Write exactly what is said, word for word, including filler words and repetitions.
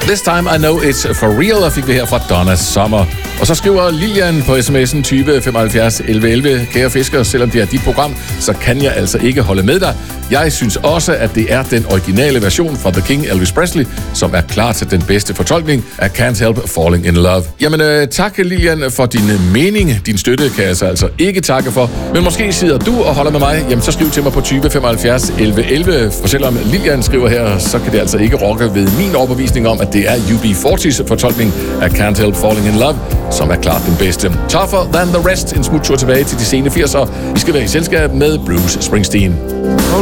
This time I know it's for real, og fik vi her fra Donna Summer. Og så skriver Lilian på sms'en tyve femoghalvfjerds elleve elleve. Kære fisker, selvom det er dit program, så kan jeg altså ikke holde med dig. Jeg synes også, at det er den originale version fra The King, Elvis Presley, som er klart til den bedste fortolkning af Can't Help Falling in Love. Jamen øh, tak Lilian for din mening. Din støtte kan jeg så altså ikke takke for. Men måske sidder du og holder med mig. Jamen så skriv til mig på tyve femoghalvfjerds elleve elleve. For selvom Lilian skriver her, så kan det altså ikke rokke ved min overbevisning om, at det er U B fyrres fortolkning af Can't Help Falling in Love, som er klart den bedste. Tougher Than the Rest, en smuttur tilbage til de sene firser. Vi skal være i selskab med Bruce Springsteen.